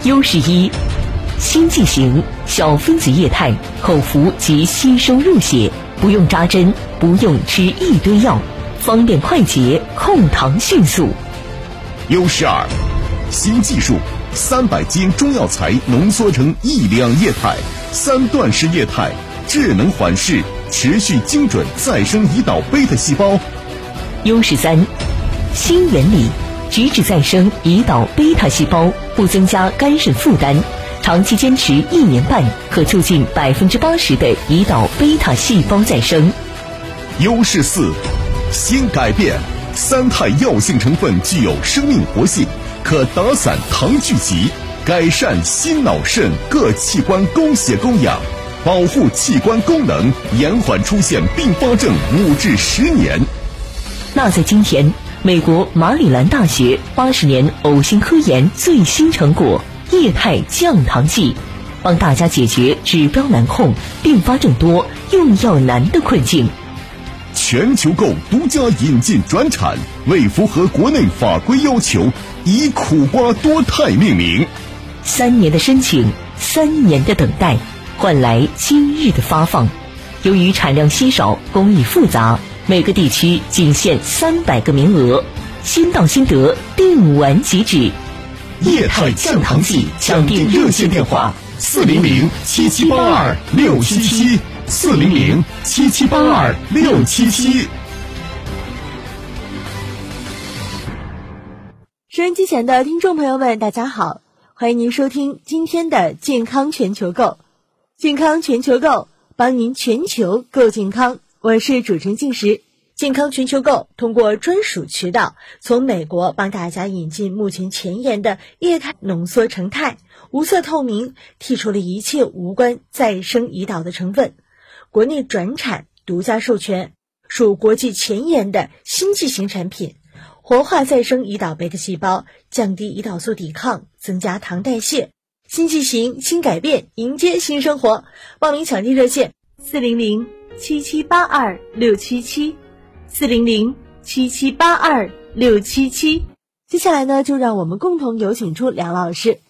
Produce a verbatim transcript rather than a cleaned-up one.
优势一，新剂型小分子液态，口服即吸收入血，不用扎针，不用吃一堆药，方便快捷，控糖迅速。 优势二，新技术，三百斤中药材浓缩成一两液态，三段式液态，智能缓释，持续精准再生胰岛贝塔细胞。 优势三，新原理，直指再生胰岛贝塔细胞，不增加肝肾负担，长期坚持一年半，可促进百分之八十的胰岛贝塔细胞再生。 优势四，新改变，三肽药性成分具有生命活性，可打散糖聚集，改善心脑肾各器官供血供氧，保护器官功能，延缓出现并发症五至十年。 那在今天，美国马里兰大学八十年呕心科研最新成果液态降糖剂，帮大家解决指标难控、并发症多、用药难的困境。 全球购独家引进转产，为符合国内法规要求，以苦瓜多肽命名。 三年的申请，三年的等待，换来今日的发放。由于产量稀少，工艺复杂，每个地区仅限三百个名额，先到先得，定完即止。 液态降糖剂抢订热线电话：四零零七七八二六七七，四零零七七八二六七七。 收音机前的听众朋友们，大家好，欢迎您收听今天的健康全球购。健康全球购，帮您全球购健康。我是主持人静时。健康全球购通过专属渠道从美国帮大家引进目前前沿的液态浓缩成肽，无色透明，剔除了一切无关再生胰岛的成分，国内转产独家授权，属国际前沿的新剂型产品，活化再生胰岛贝塔细胞，降低胰岛素抵抗，增加糖代谢。新剂型，新改变，迎接新生活。报名抢订热线：四零零七七八二六七七，四零零七七八二六七七。接下来呢，就让我们共同有请出梁老师。